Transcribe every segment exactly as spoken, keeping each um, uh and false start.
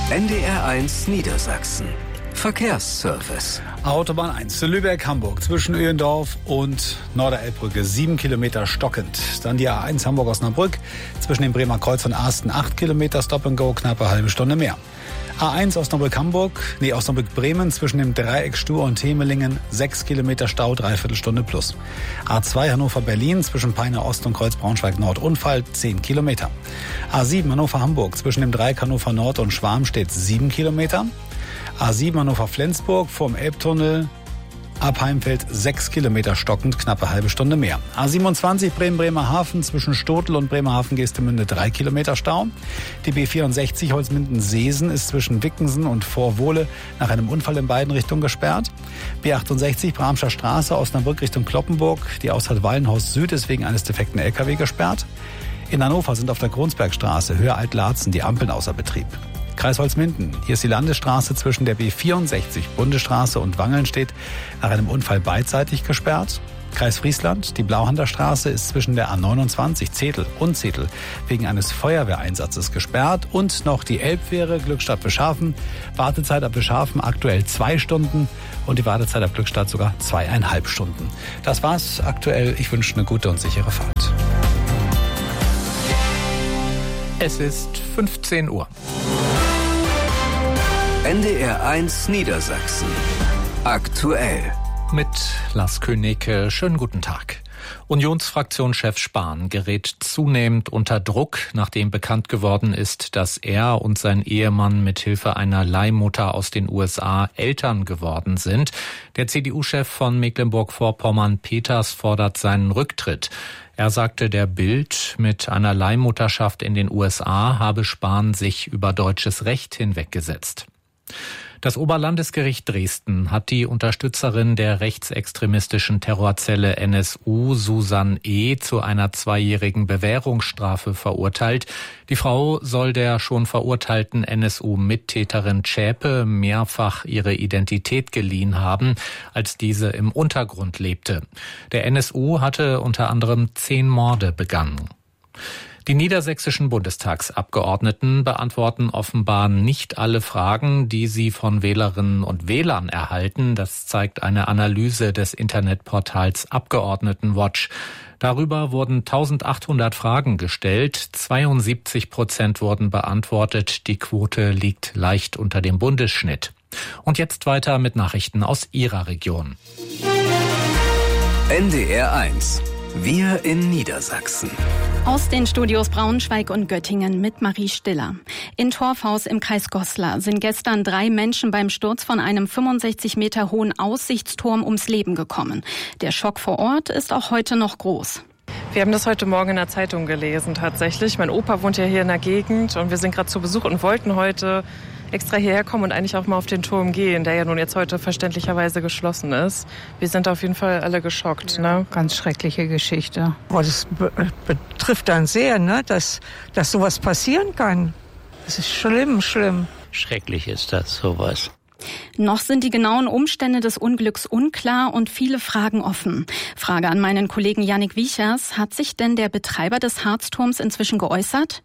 N D R eins Niedersachsen. Verkehrsservice. Autobahn eins zu Lübeck-Hamburg zwischen Öhendorf und Norderelbbrücke, sieben Kilometer stockend. Dann die A eins Hamburg-Osnabrück zwischen dem Bremer Kreuz und Arsten, acht Kilometer Stop and Go, knappe halbe Stunde mehr. A eins Osnabrück-Hamburg, nee, Osnabrück-Bremen zwischen dem Dreieck Stur und Temelingen, sechs Kilometer Stau, dreiviertel Stunde plus. A zwei Hannover-Berlin zwischen Peine Ost und Kreuz Braunschweig-Nord, Unfall, zehn Kilometer. A sieben Hannover-Hamburg zwischen dem Dreieck Hannover-Nord und Schwarmstedt, sieben Kilometer. A sieben Hannover-Flensburg vorm Elbtunnel ab Heimfeld sechs Kilometer stockend, knappe halbe Stunde mehr. A siebenundzwanzig Bremen-Bremerhaven zwischen Stotel und Bremerhaven-Geestemünde drei Kilometer Stau. Die B vierundsechzig Holzminden-Seesen ist zwischen Wickensen und Vorwohle nach einem Unfall in beiden Richtungen gesperrt. B achtundsechzig Bramscher Straße Osnabrück Richtung Kloppenburg. Die Ausfahrt Wallenhaus Süd ist wegen eines defekten L K W gesperrt. In Hannover sind auf der Kronsbergstraße Höhe Alt-Laatzen die Ampeln außer Betrieb. Kreis Holzminden. Hier ist die Landesstraße zwischen der B vierundsechzig Bundesstraße und Wangelnstedt nach einem Unfall beidseitig gesperrt. Kreis Friesland. Die Blauhander Straße ist zwischen der A neunundzwanzig Zetel und Zetel wegen eines Feuerwehreinsatzes gesperrt. Und noch die Elbfähre Glückstadt Beschafen. Wartezeit ab Beschafen aktuell zwei Stunden und die Wartezeit ab Glückstadt sogar zweieinhalb Stunden. Das war's aktuell. Ich wünsche eine gute und sichere Fahrt. Es ist fünfzehn Uhr. N D R eins Niedersachsen. Aktuell. Mit Lars König, schönen guten Tag. Unionsfraktionschef Spahn gerät zunehmend unter Druck, nachdem bekannt geworden ist, dass er und sein Ehemann mit Hilfe einer Leihmutter aus den U S A Eltern geworden sind. Der C D U-Chef von Mecklenburg-Vorpommern, Peters, fordert seinen Rücktritt. Er sagte der Bild, mit einer Leihmutterschaft in den U S A habe Spahn sich über deutsches Recht hinweggesetzt. Das Oberlandesgericht Dresden hat die Unterstützerin der rechtsextremistischen Terrorzelle N S U, Susan E., zu einer zweijährigen Bewährungsstrafe verurteilt. Die Frau soll der schon verurteilten N S U-Mittäterin Zschäpe mehrfach ihre Identität geliehen haben, als diese im Untergrund lebte. Der N S U hatte unter anderem zehn Morde begangen. Die niedersächsischen Bundestagsabgeordneten beantworten offenbar nicht alle Fragen, die sie von Wählerinnen und Wählern erhalten. Das zeigt eine Analyse des Internetportals Abgeordnetenwatch. Darüber wurden eintausendachthundert Fragen gestellt. zweiundsiebzig Prozent wurden beantwortet. Die Quote liegt leicht unter dem Bundesschnitt. Und jetzt weiter mit Nachrichten aus Ihrer Region. N D R eins. Wir in Niedersachsen. Aus den Studios Braunschweig und Göttingen mit Marie Stiller. In Torfhaus im Kreis Goslar sind gestern drei Menschen beim Sturz von einem fünfundsechzig Meter hohen Aussichtsturm ums Leben gekommen. Der Schock vor Ort ist auch heute noch groß. Wir haben das heute Morgen in der Zeitung gelesen tatsächlich. Mein Opa wohnt ja hier in der Gegend und wir sind gerade zu Besuch und wollten heute extra hierher kommen und eigentlich auch mal auf den Turm gehen, der ja nun jetzt heute verständlicherweise geschlossen ist. Wir sind auf jeden Fall alle geschockt. Ja, ne? Ganz schreckliche Geschichte. Oh, das be- betrifft dann sehr, ne? dass, dass sowas passieren kann. Das ist schlimm, schlimm. Schrecklich ist das, sowas. Noch sind die genauen Umstände des Unglücks unklar und viele Fragen offen. Frage an meinen Kollegen Yannick Wiechers. Hat sich denn der Betreiber des Harzturms inzwischen geäußert?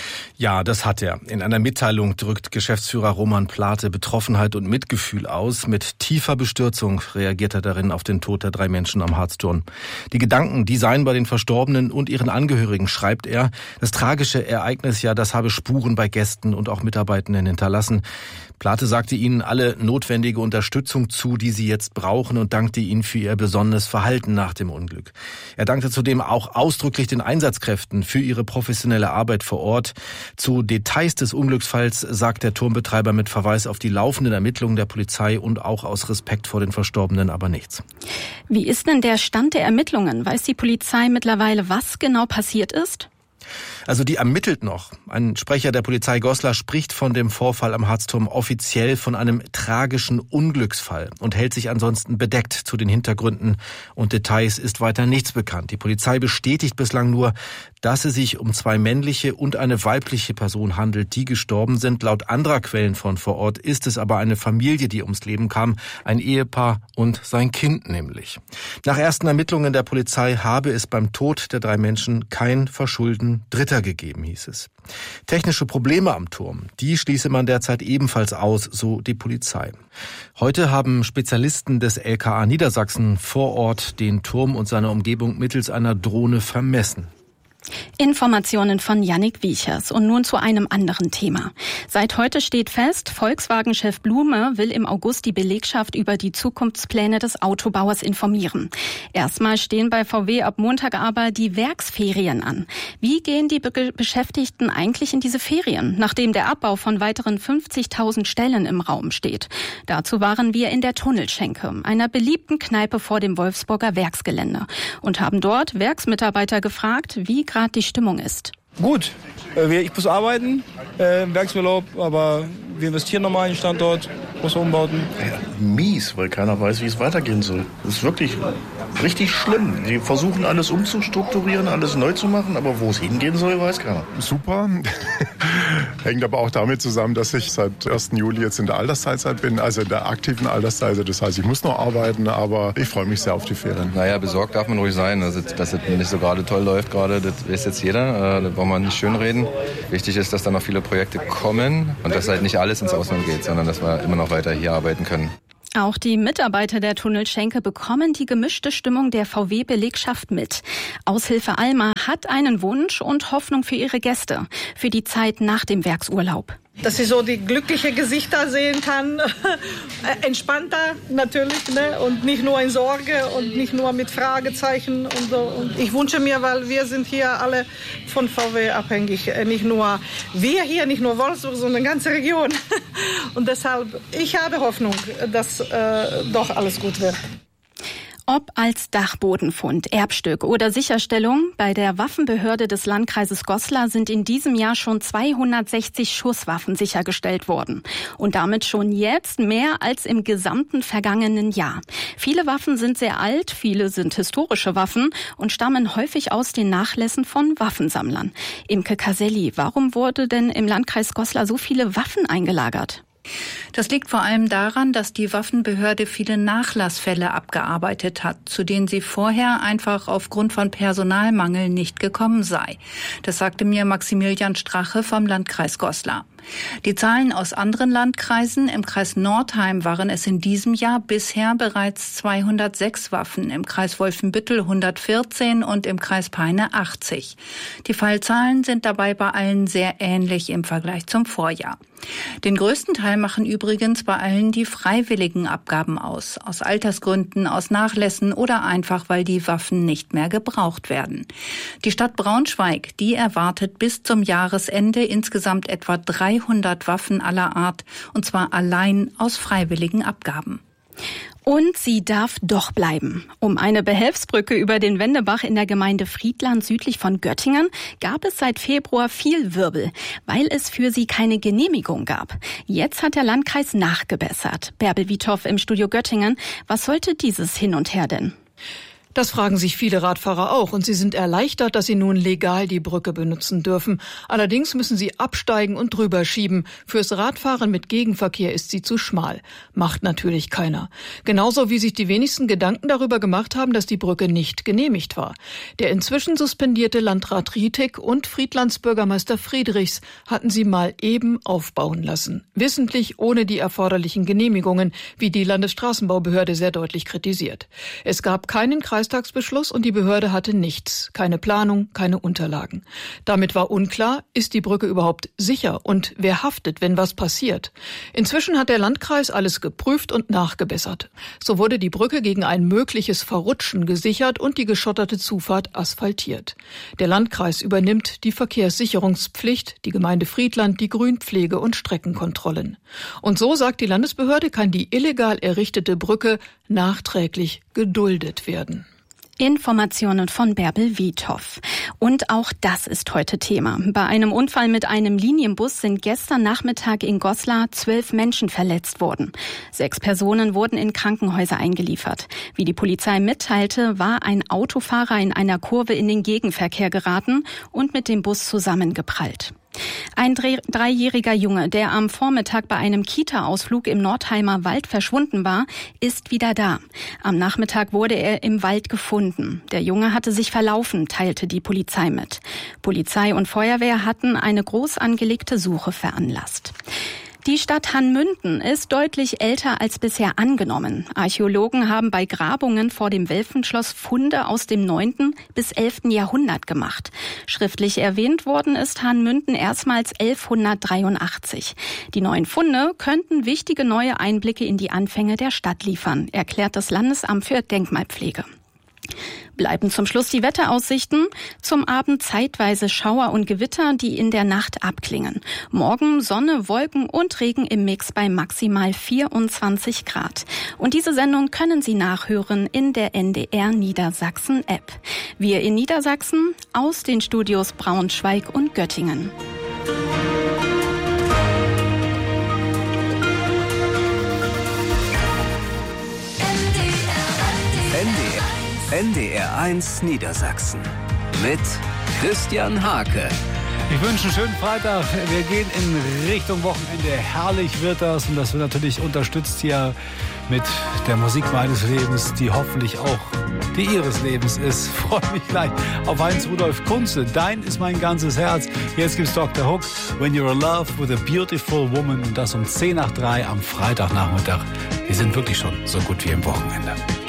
Ja, das hat er. In einer Mitteilung drückt Geschäftsführer Roman Plate Betroffenheit und Mitgefühl aus. Mit tiefer Bestürzung reagiert er darin auf den Tod der drei Menschen am Harzturm. Die Gedanken, die seien bei den Verstorbenen und ihren Angehörigen, schreibt er. Das tragische Ereignis, ja, das habe Spuren bei Gästen und auch Mitarbeitenden hinterlassen. Plate sagte ihnen alle notwendige Unterstützung zu, die sie jetzt brauchen, und dankte ihnen für ihr besonderes Verhalten nach dem Unglück. Er dankte zudem auch ausdrücklich den Einsatzkräften für ihre professionelle Arbeit vor Ort. Zu Details des Unglücksfalls sagt der Turmbetreiber mit Verweis auf die laufenden Ermittlungen der Polizei und auch aus Respekt vor den Verstorbenen aber nichts. Wie ist denn der Stand der Ermittlungen? Weiß die Polizei mittlerweile, was genau passiert ist? Also die ermittelt noch. Ein Sprecher der Polizei Goslar spricht von dem Vorfall am Harzturm offiziell von einem tragischen Unglücksfall und hält sich ansonsten bedeckt. Zu den Hintergründen und Details ist weiter nichts bekannt. Die Polizei bestätigt bislang nur, dass es sich um zwei männliche und eine weibliche Person handelt, die gestorben sind. Laut anderer Quellen von vor Ort ist es aber eine Familie, die ums Leben kam, ein Ehepaar und sein Kind nämlich. Nach ersten Ermittlungen der Polizei habe es beim Tod der drei Menschen kein Verschulden Dritter weitergegeben, hieß es. Technische Probleme am Turm, die schließe man derzeit ebenfalls aus, so die Polizei. Heute haben Spezialisten des L K A Niedersachsen vor Ort den Turm und seine Umgebung mittels einer Drohne vermessen. Informationen von Yannick Wiechers. Und nun zu einem anderen Thema. Seit heute steht fest, Volkswagen-Chef Blume will im August die Belegschaft über die Zukunftspläne des Autobauers informieren. Erstmal stehen bei V W ab Montag aber die Werksferien an. Wie gehen die Be- Beschäftigten eigentlich in diese Ferien, nachdem der Abbau von weiteren fünfzigtausend Stellen im Raum steht? Dazu waren wir in der Tunnelschenke, einer beliebten Kneipe vor dem Wolfsburger Werksgelände, und haben dort Werksmitarbeiter gefragt, wie gerade die Stimmung ist. Gut, ich muss arbeiten äh, im Werksurlaub, aber wir investieren nochmal in den Standort, große Umbauten. Ja, mies, weil keiner weiß, wie es weitergehen soll. Das ist wirklich richtig schlimm. Sie versuchen alles umzustrukturieren, alles neu zu machen, aber wo es hingehen soll, weiß keiner. Super. Hängt aber auch damit zusammen, dass ich seit ersten Juli jetzt in der Altersteilzeit bin, also in der aktiven Altersteilzeit. Das heißt, ich muss noch arbeiten, aber ich freue mich sehr auf die Ferien. Naja, besorgt darf man ruhig sein. Also, dass es nicht so gerade toll läuft gerade, das weiß jetzt jeder. Da wollen wir nicht schönreden. Wichtig ist, dass da noch viele Projekte kommen und dass halt nicht alles ins Ausland geht, sondern dass wir immer noch weiter hier arbeiten können. Auch die Mitarbeiter der Tunnelschenke bekommen die gemischte Stimmung der V W-Belegschaft mit. Aushilfe Alma hat einen Wunsch und Hoffnung für ihre Gäste, für die Zeit nach dem Werksurlaub. Dass sie so die glücklichen Gesichter sehen kann, entspannter natürlich, ne? Und nicht nur in Sorge und nicht nur mit Fragezeichen und so. Und ich wünsche mir, weil wir sind hier alle von V W abhängig, nicht nur wir hier, nicht nur Wolfsburg, sondern die ganze Region. Und deshalb, ich habe Hoffnung, dass äh, doch alles gut wird. Ob als Dachbodenfund, Erbstück oder Sicherstellung, bei der Waffenbehörde des Landkreises Goslar sind in diesem Jahr schon zweihundertsechzig Schusswaffen sichergestellt worden. Und damit schon jetzt mehr als im gesamten vergangenen Jahr. Viele Waffen sind sehr alt, viele sind historische Waffen und stammen häufig aus den Nachlässen von Waffensammlern. Imke Caselli, warum wurde denn im Landkreis Goslar so viele Waffen eingelagert? Das liegt vor allem daran, dass die Waffenbehörde viele Nachlassfälle abgearbeitet hat, zu denen sie vorher einfach aufgrund von Personalmangel nicht gekommen sei. Das sagte mir Maximilian Strache vom Landkreis Goslar. Die Zahlen aus anderen Landkreisen, im Kreis Nordheim waren es in diesem Jahr bisher bereits zweihundertsechs Waffen, im Kreis Wolfenbüttel hundertvierzehn und im Kreis Peine achtzig. Die Fallzahlen sind dabei bei allen sehr ähnlich im Vergleich zum Vorjahr. Den größten Teil machen übrigens bei allen die freiwilligen Abgaben aus, aus Altersgründen, aus Nachlässen oder einfach, weil die Waffen nicht mehr gebraucht werden. Die Stadt Braunschweig, die erwartet bis zum Jahresende insgesamt etwa dreihundert Waffen aller Art, und zwar allein aus freiwilligen Abgaben. Und sie darf doch bleiben. Um eine Behelfsbrücke über den Wendebach in der Gemeinde Friedland südlich von Göttingen gab es seit Februar viel Wirbel, weil es für sie keine Genehmigung gab. Jetzt hat der Landkreis nachgebessert. Bärbel Wiethoff im Studio Göttingen. Was sollte dieses Hin und Her denn? Das fragen sich viele Radfahrer auch und sie sind erleichtert, dass sie nun legal die Brücke benutzen dürfen. Allerdings müssen sie absteigen und drüber schieben. Fürs Radfahren mit Gegenverkehr ist sie zu schmal. Macht natürlich keiner. Genauso wie sich die wenigsten Gedanken darüber gemacht haben, dass die Brücke nicht genehmigt war. Der inzwischen suspendierte Landrat Rietig und Friedlands Bürgermeister Friedrichs hatten sie mal eben aufbauen lassen. Wissentlich ohne die erforderlichen Genehmigungen, wie die Landesstraßenbaubehörde sehr deutlich kritisiert. Es gab keinen Kreis Kreistagbeschluss und die Behörde hatte nichts, keine Planung, keine Unterlagen. Damit war unklar, ist die Brücke überhaupt sicher und wer haftet, wenn was passiert. Inzwischen hat der Landkreis alles geprüft und nachgebessert. So wurde die Brücke gegen ein mögliches Verrutschen gesichert und die geschotterte Zufahrt asphaltiert. Der Landkreis übernimmt die Verkehrssicherungspflicht, die Gemeinde Friedland die Grünpflege und Streckenkontrollen. Und so, sagt die Landesbehörde, kann die illegal errichtete Brücke nachträglich geduldet werden. Informationen von Bärbel Wiethoff. Und auch das ist heute Thema. Bei einem Unfall mit einem Linienbus sind gestern Nachmittag in Goslar zwölf Menschen verletzt worden. Sechs Personen wurden in Krankenhäuser eingeliefert. Wie die Polizei mitteilte, war ein Autofahrer in einer Kurve in den Gegenverkehr geraten und mit dem Bus zusammengeprallt. Ein dreijähriger Junge, der am Vormittag bei einem Kita-Ausflug im Nordheimer Wald verschwunden war, ist wieder da. Am Nachmittag wurde er im Wald gefunden. Der Junge hatte sich verlaufen, teilte die Polizei mit. Polizei und Feuerwehr hatten eine groß angelegte Suche veranlasst. Die Stadt Hanmünden ist deutlich älter als bisher angenommen. Archäologen haben bei Grabungen vor dem Welfenschloss Funde aus dem neunten bis elften Jahrhundert gemacht. Schriftlich erwähnt worden ist Hanmünden erstmals elfhundertdreiundachtzig. Die neuen Funde könnten wichtige neue Einblicke in die Anfänge der Stadt liefern, erklärt das Landesamt für Denkmalpflege. Bleiben zum Schluss die Wetteraussichten. Zum Abend zeitweise Schauer und Gewitter, die in der Nacht abklingen. Morgen Sonne, Wolken und Regen im Mix bei maximal vierundzwanzig Grad. Und diese Sendung können Sie nachhören in der N D R Niedersachsen App. Wir in Niedersachsen aus den Studios Braunschweig und Göttingen. N D R eins Niedersachsen mit Christian Hake. Ich wünsche einen schönen Freitag. Wir gehen in Richtung Wochenende. Herrlich wird das. Und das wird natürlich unterstützt hier mit der Musik meines Lebens, die hoffentlich auch die Ihres Lebens ist. Freue mich gleich auf Heinz-Rudolf Kunze. Dein ist mein ganzes Herz. Jetzt gibt's Doktor Hook. When you're in love with a beautiful woman. Und das um zehn nach drei am Freitagnachmittag. Wir sind wirklich schon so gut wie im Wochenende.